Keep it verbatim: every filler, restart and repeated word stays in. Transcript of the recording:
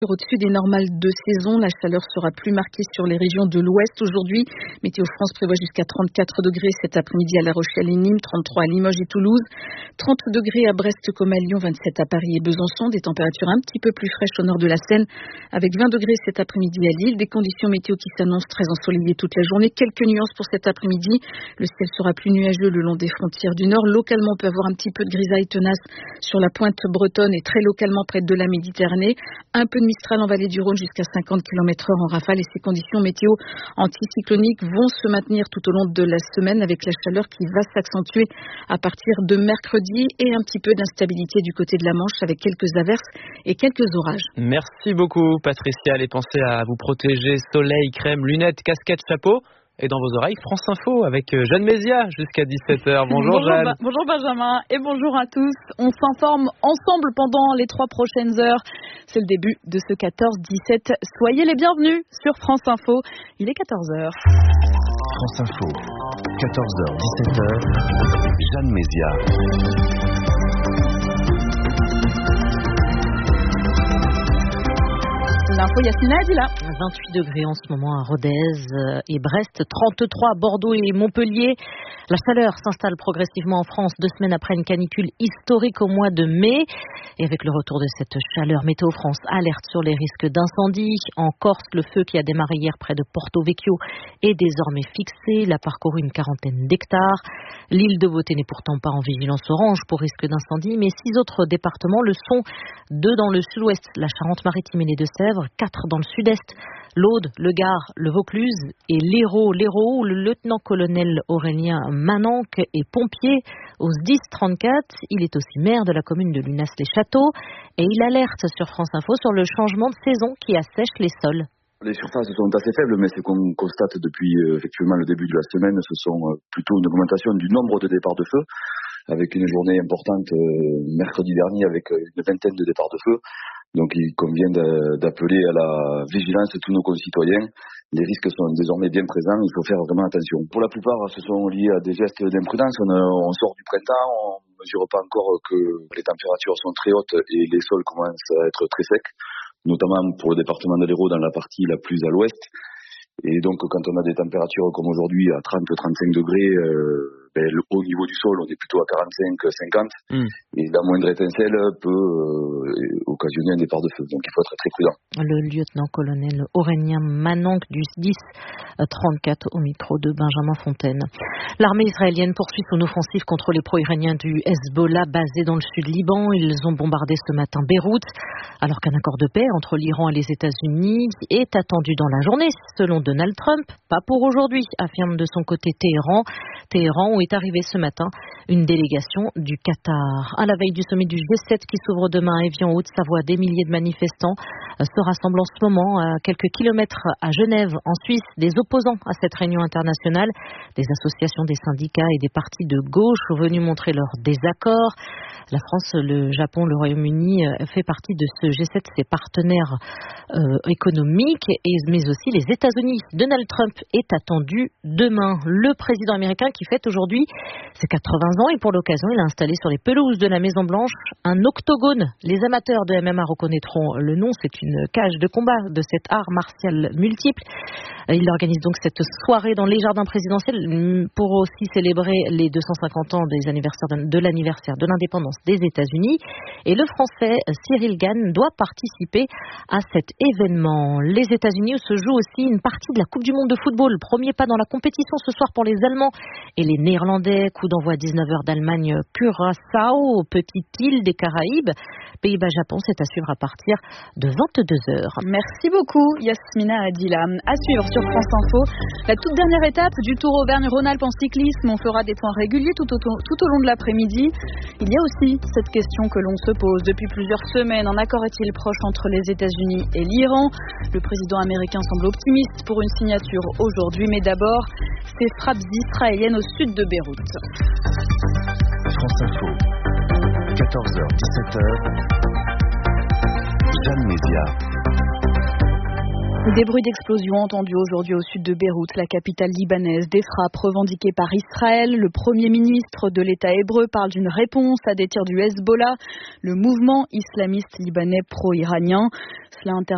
Au-dessus des normales de saison, la chaleur sera plus marquée sur les régions de l'ouest aujourd'hui. Météo France prévoit jusqu'à trente-quatre degrés cet après-midi à La Rochelle et Nîmes, trente-trois à Limoges et Toulouse, trente degrés à Brest comme à Lyon, vingt-sept à Paris et Besançon, des températures un petit peu plus fraîches au nord de la Seine, avec vingt degrés cet après-midi à Lille, des conditions météo qui s'annoncent très ensoleillées toute la journée. Quelques nuances pour cet après-midi, le ciel sera plus nuageux le long des frontières du nord. Localement, on peut avoir un petit peu de grisaille tenace sur la pointe bretonne et très localement près de la Méditerranée. Un peu de Mistral en vallée du Rhône jusqu'à cinquante kilomètres heure en rafale, et ces conditions météo anticycloniques vont se maintenir tout au long de la semaine avec la chaleur qui va s'accentuer à partir de mercredi et un petit peu d'instabilité du côté de la Manche avec quelques averses et quelques orages. Merci beaucoup Patricia, allez penser à vous protéger, soleil, crème, lunettes, casquette, chapeau. Et dans vos oreilles, France Info avec Jeanne Mézia jusqu'à dix-sept heures. Bonjour, bonjour Jeanne. Ba- bonjour Benjamin et bonjour à tous. On s'informe ensemble pendant les trois prochaines heures. C'est le début de ce quatorze dix-sept. Soyez les bienvenus sur France Info. Il est quatorze heures. France Info, quatorze heures dix-sept heures. Jeanne Mézia. L'info Yasmina Adila. vingt-huit degrés en ce moment à Rodez et Brest, trente-trois à Bordeaux et Montpellier. La chaleur s'installe progressivement en France deux semaines après une canicule historique au mois de mai. Et avec le retour de cette chaleur, Météo France alerte sur les risques d'incendie. En Corse, le feu qui a démarré hier près de Porto Vecchio est désormais fixé. Il a parcouru une quarantaine d'hectares. L'île de Beauté n'est pourtant pas en vigilance orange pour risque d'incendie, mais six autres départements le sont. Deux dans le sud-ouest, la Charente-Maritime et les Deux-Sèvres, quatre dans le sud-est, l'Aude, le Gard, le Vaucluse et l'Hérault. L'Hérault où le lieutenant-colonel Aurélien Mananque est pompier au S D I S trente-quatre. Il est aussi maire de la commune de Lunas-les-Châteaux et il alerte sur France Info sur le changement de saison qui assèche les sols. Les surfaces sont assez faibles, mais ce qu'on constate depuis euh, effectivement le début de la semaine, ce sont euh, plutôt une augmentation du nombre de départs de feu, avec une journée importante euh, mercredi dernier avec euh, une vingtaine de départs de feu. Donc il convient de, d'appeler à la vigilance tous nos concitoyens. Les risques sont désormais bien présents, il faut faire vraiment attention. Pour la plupart, ce sont liés à des gestes d'imprudence. On, on sort du printemps, on ne mesure pas encore que les températures sont très hautes et les sols commencent à être très secs, notamment pour le département de l'Hérault dans la partie la plus à l'ouest. Et donc quand on a des températures comme aujourd'hui à trente à trente-cinq degrés, euh, ben, au niveau du sol, on est plutôt à quarante-cinq à cinquante. Mmh. Et la moindre étincelle peut euh, occasionner un départ de feu. Donc il faut être très prudent. Le lieutenant-colonel Aurélien Mananque du S D I S trente-quatre au micro de Benjamin Fontaine. L'armée israélienne poursuit son offensive contre les pro-iraniens du Hezbollah basés dans le sud Liban. Ils ont bombardé ce matin Beyrouth, alors qu'un accord de paix entre l'Iran et les États-Unis est attendu dans la journée, selon Donald Trump. Pas pour aujourd'hui, affirme de son côté Téhéran. Téhéran, où est arrivée ce matin une délégation du Qatar. À la veille du sommet du G sept qui s'ouvre demain à Évian, en Haute-Savoie, des milliers de manifestants se rassemblent en ce moment à quelques kilomètres à Genève, en Suisse. Des opposants à cette réunion internationale, des associations, des syndicats et des partis de gauche sont venus montrer leur désaccord. La France, le Japon, le Royaume-Uni fait partie de ce G sept, ses partenaires euh, économiques, et, mais aussi les États-Unis. Donald Trump est attendu demain. Le président américain qui fête aujourd'hui ses quatre-vingts ans et pour l'occasion, il a installé sur les pelouses de la Maison-Blanche un octogone. Les amateurs de M M A reconnaîtront le nom, c'est une cage de combat de cet art martial multiple. Il organise donc cette soirée dans les jardins présidentiels pour aussi célébrer les deux cent cinquante ans des anniversaires de, de l'anniversaire de l'indépendance des États-Unis. Et le Français Cyril Gane doit participer à cet événement. Les États-Unis où se joue aussi une partie de la Coupe du Monde de football. Premier pas dans la compétition ce soir pour les Allemands et les Néerlandais. Coup d'envoi à dix-neuf heures d'Allemagne Curaçao, petite île des Caraïbes. Pays-Bas-Japon, c'est à suivre à partir de vingt-deux heures. Merci beaucoup Yasmina Adila. À suivre sur France Info, la toute dernière étape du Tour Auvergne-Rhône-Alpes en cyclisme. On fera des points réguliers tout au, tout au long de l'après-midi. Il y a aussi cette question que l'on se pose depuis plusieurs semaines. Un accord est-il proche entre les États-Unis et l'Iran? Le président américain semble optimiste pour une signature aujourd'hui, mais d'abord, ces frappes israéliennes au sud de Beyrouth. France Info, quatorze heures dix-sept heures. Jeanne Mézia. Des bruits d'explosion entendus aujourd'hui au sud de Beyrouth, la capitale libanaise. Des frappes revendiquées par Israël. Le premier ministre de l'État hébreu parle d'une réponse à des tirs du Hezbollah, le mouvement islamiste libanais pro-iranien. Cela inter-